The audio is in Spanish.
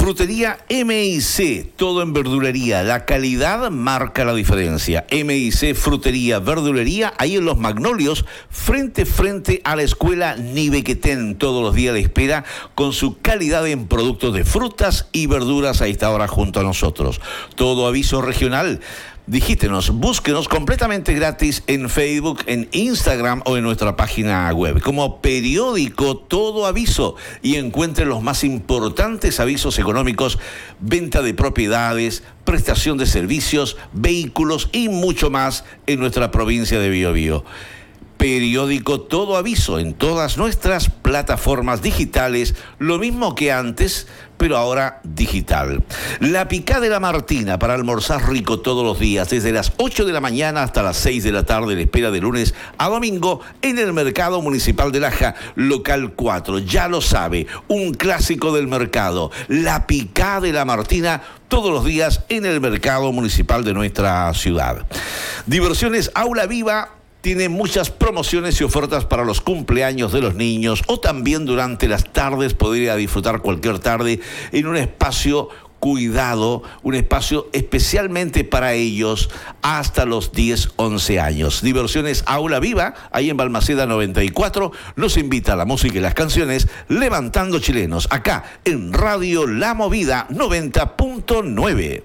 Frutería M&C, todo en verdulería. La calidad marca la diferencia. M&C Frutería, verdulería, ahí en Los Magnolios, frente a la escuela Nivequetén. Todos los días le espera con su calidad en productos de frutas y verduras a esta hora junto a nosotros. Todo aviso regional. Digítenos, búsquenos completamente gratis en Facebook, en Instagram o en nuestra página web. Como periódico Todo Aviso y encuentre los más importantes avisos económicos, venta de propiedades, prestación de servicios, vehículos y mucho más en nuestra provincia de Biobío. Periódico Todo Aviso en todas nuestras plataformas digitales, lo mismo que antes, pero ahora digital. La Picada de la Martina para almorzar rico todos los días, desde las 8 de la mañana hasta las 6 de la tarde, la espera de lunes a domingo en el Mercado Municipal de Laja, local 4. Ya lo sabe, un clásico del mercado. La Picada de la Martina todos los días en el Mercado Municipal de nuestra ciudad. Diversiones Aula Viva tiene muchas promociones y ofertas para los cumpleaños de los niños o también durante las tardes poder ir a disfrutar cualquier tarde en un espacio cuidado, un espacio especialmente para ellos hasta los 10, 11 años. Diversiones Aula Viva, ahí en Balmaceda 94, nos invita a la música y las canciones Levantando Chilenos, acá en Radio La Movida 90.9.